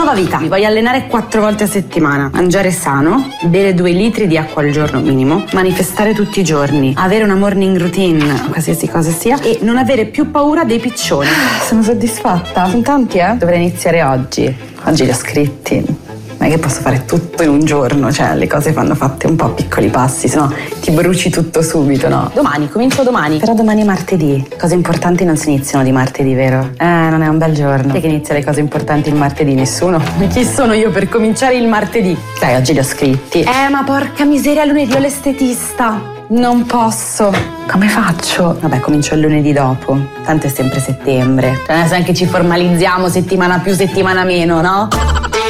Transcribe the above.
Nuova vita. Mi voglio allenare 4 volte a settimana, mangiare sano, bere 2 litri di acqua al giorno minimo, manifestare tutti i giorni, avere una morning routine, qualsiasi cosa sia, e non avere più paura dei piccioni. Sono soddisfatta. Sono tanti, Dovrei iniziare oggi. Oggi li ho scritti. Non è che posso fare tutto in un giorno, cioè le cose vanno fatte un po' a piccoli passi, sennò ti bruci tutto subito, no? Domani, comincio domani. Però domani è martedì. Cose importanti non si iniziano di martedì, vero? Non è un bel giorno. Chi è che inizia le cose importanti il martedì? Nessuno. Chi sono io per cominciare il martedì? Dai, oggi li ho scritti. Ma porca miseria, lunedì ho l'estetista. Non posso. Come faccio? Vabbè, comincio il lunedì dopo. Tanto è sempre settembre. Cioè, adesso anche ci formalizziamo settimana più, settimana meno, no?